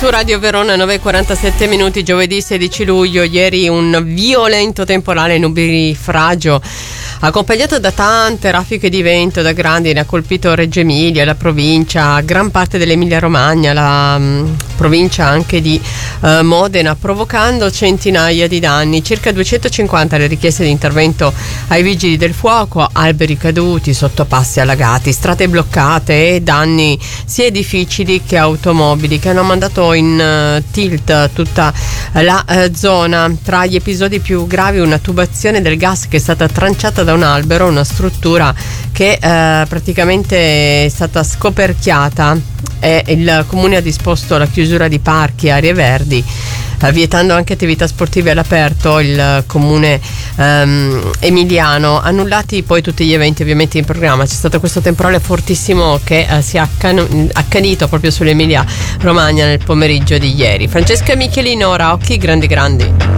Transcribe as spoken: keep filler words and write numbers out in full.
su Radio Verona, nove e quarantasette minuti, giovedì sedici luglio. Ieri un violento temporale nubifragio accompagnato da tante raffiche di vento da grandine ha colpito Reggio Emilia, la provincia, gran parte dell'Emilia Romagna, la mh, provincia anche di uh, Modena, provocando centinaia di danni. Circa duecentocinquanta le richieste di intervento ai vigili del fuoco, alberi caduti, sottopassi allagati, strade bloccate e danni sia edifici che automobili, che hanno mandato in uh, tilt tutta la uh, zona. Tra gli episodi più gravi una tubazione del gas che è stata tranciata da un albero, una struttura che uh, praticamente è stata scoperchiata, e il comune ha disposto la chiusura di parchi e aree verdi, uh, vietando anche attività sportive all'aperto. Il comune um, emiliano, annullati poi tutti gli eventi ovviamente in programma. C'è stato questo temporale fortissimo che uh, si è accan- accanito proprio sull'Emilia Romagna nel pomeriggio di ieri. Francesca Michelino, ora occhi grandi grandi.